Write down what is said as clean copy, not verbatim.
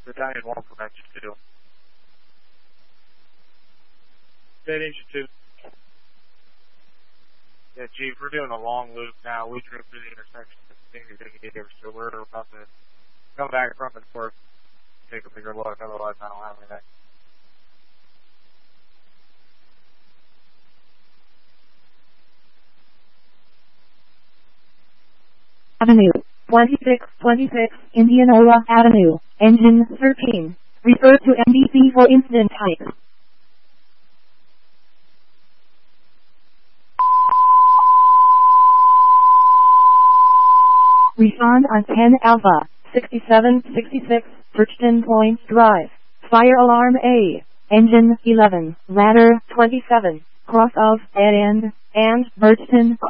Battalion 1 from engine 2. Dead engine 2. Yeah, Chief, we're doing a long loop now. We drove through the intersection here, so we're about to come back from the port, take a bigger look, otherwise I don't have anything. Avenue 2626, Indianola Avenue, engine 13. Refer to MDC for incident type. Respond on 10 Alpha, 6766, Bridgeton Point Drive. Fire alarm A. Engine 11, ladder 27, cross of dead end, and Bridgeton.